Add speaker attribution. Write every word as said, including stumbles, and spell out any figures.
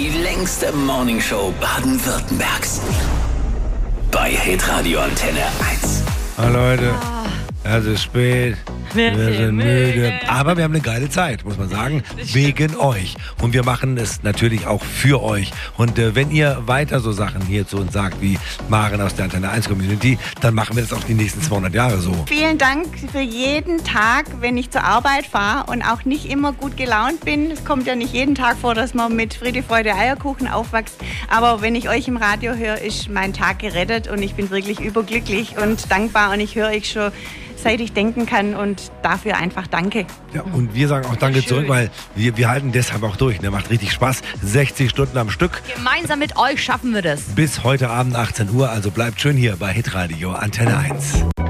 Speaker 1: Die längste Morningshow Baden-Württembergs. Bei Hitradio Antenne eins.
Speaker 2: Hallo Leute, es ist spät, wir sind müde, aber wir haben eine geile Zeit, muss man sagen, wegen euch. Und wir machen es natürlich auch für euch. Und äh, wenn ihr weiter so Sachen hier zu uns sagt, wie Maren aus der Antenne eins Community, dann machen wir das auch die nächsten zweihundert Jahre so.
Speaker 3: Vielen Dank für jeden Tag, wenn ich zur Arbeit fahre und auch nicht immer gut gelaunt bin. Es kommt ja nicht jeden Tag vor, dass man mit Friede, Freude, Eierkuchen aufwächst. Aber wenn ich euch im Radio höre, ist mein Tag gerettet und ich bin wirklich überglücklich und dankbar. Und ich höre euch schon, seit ich denken kann, und dafür einfach danke.
Speaker 2: Ja, und wir sagen auch danke zurück, weil wir, wir halten deshalb auch durch. Ne? Macht richtig Spaß. sechzig Stunden am Stück.
Speaker 4: Gemeinsam mit euch schaffen wir das.
Speaker 2: Bis heute Abend achtzehn Uhr. Also bleibt schön hier bei Hitradio Antenne eins.